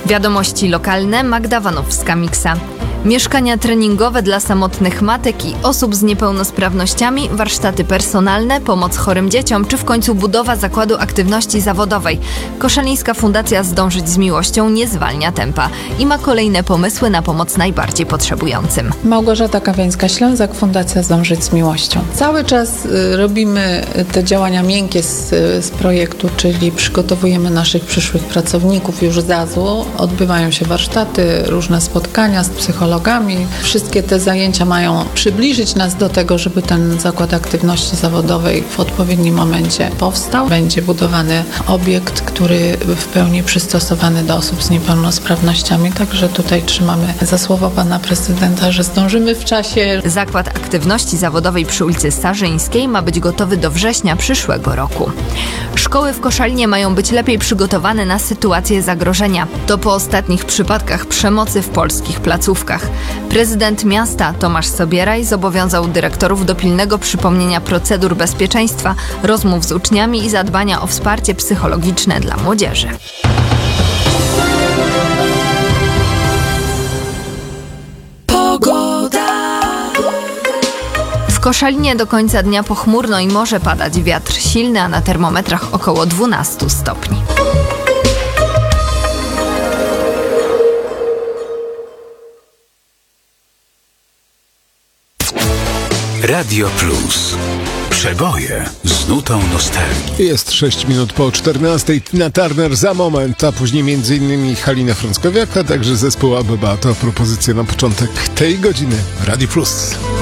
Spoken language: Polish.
Wiadomości lokalne, Magda Wanowska-Miksa. Mieszkania treningowe dla samotnych matek i osób z niepełnosprawnościami, warsztaty personalne, pomoc chorym dzieciom, czy w końcu budowa zakładu aktywności zawodowej. Koszalińska Fundacja Zdążyć z Miłością nie zwalnia tempa i ma kolejne pomysły na pomoc najbardziej potrzebującym. Małgorzata Kawiańska-Ślęzak, Fundacja Zdążyć z Miłością. Cały czas robimy te działania miękkie z projektu, czyli przygotowujemy naszych przyszłych pracowników już z AZU. Odbywają się warsztaty, różne spotkania z psychologami. Wszystkie te zajęcia mają przybliżyć nas do tego, żeby ten zakład aktywności zawodowej w odpowiednim momencie powstał. Będzie budowany obiekt, który w pełni przystosowany do osób z niepełnosprawnościami. Także tutaj trzymamy za słowo pana prezydenta, że zdążymy w czasie. Zakład aktywności zawodowej przy ulicy Starzyńskiej ma być gotowy do września przyszłego roku. Szkoły w Koszalinie mają być lepiej przygotowane na sytuację zagrożenia. To po ostatnich przypadkach przemocy w polskich placówkach. Prezydent miasta Tomasz Sobieraj zobowiązał dyrektorów do pilnego przypomnienia procedur bezpieczeństwa, rozmów z uczniami i zadbania o wsparcie psychologiczne dla młodzieży. W Koszalinie do końca dnia pochmurno i może padać wiatr silny, a na termometrach około 12 stopni. Radio Plus. Przeboje z nutą nostalgii. Jest 6 minut po 14. Tina Turner za moment, a później m.in. Halina Frąckowiak, a także zespół ABBA. To propozycja na początek tej godziny. Radio Plus.